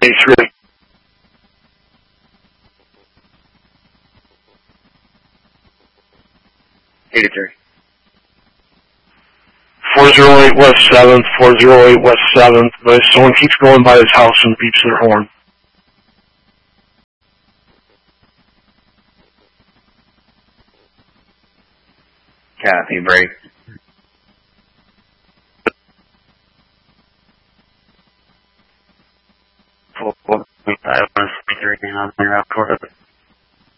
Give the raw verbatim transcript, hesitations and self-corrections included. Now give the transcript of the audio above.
eighty-three. eighty-three. four oh eight West seventh, four oh eight West seventh, but someone keeps going by his house and beeps their horn. Copy, break. Four, five, one, three, on the route course.